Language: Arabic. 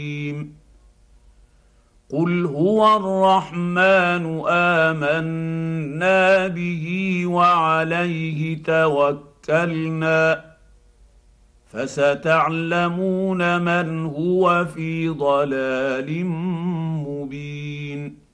قل هو الرحمن آمنا به وعليه توكلنا فستعلمون من هو في ضلال مبين.